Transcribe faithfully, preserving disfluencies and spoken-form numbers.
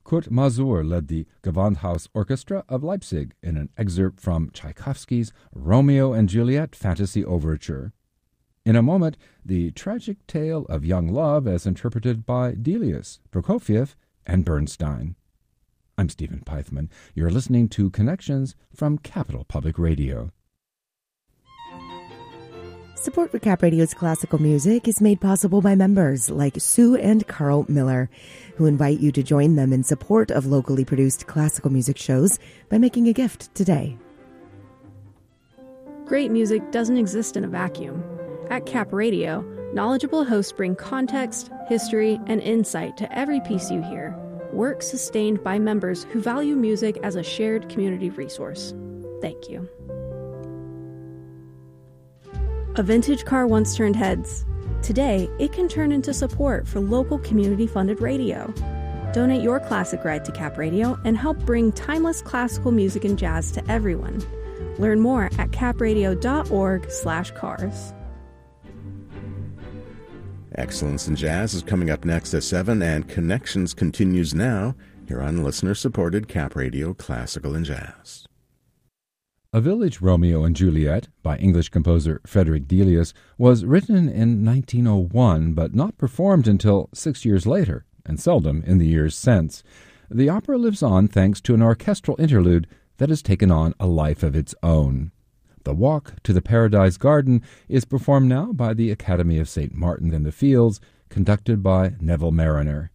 Kurt Masur led the Gewandhaus Orchestra of Leipzig in an excerpt from Tchaikovsky's Romeo and Juliet Fantasy Overture. In a moment, the tragic tale of young love as interpreted by Delius, Prokofiev, and Bernstein. I'm Stephen Peitzman. You're listening to Connections from Capital Public Radio. Support for Cap Radio's classical music is made possible by members like Sue and Carl Miller, who invite you to join them in support of locally produced classical music shows by making a gift today. Great music doesn't exist in a vacuum. At Cap Radio, knowledgeable hosts bring context, history, and insight to every piece you hear. Work sustained by members who value music as a shared community resource. Thank you. A vintage car once turned heads. Today, it can turn into support for local community-funded radio. Donate your classic ride to Cap Radio and help bring timeless classical music and jazz to everyone. Learn more at capradio.org slash cars. Excellence in Jazz is coming up next at seven, and Connections continues now here on listener-supported Cap Radio Classical and Jazz. A Village Romeo and Juliet, by English composer Frederick Delius, was written in nineteen oh one, but not performed until six years later, and seldom in the years since. The opera lives on thanks to an orchestral interlude that has taken on a life of its own. The Walk to the Paradise Garden is performed now by the Academy of Saint Martin in the Fields, conducted by Neville Mariner.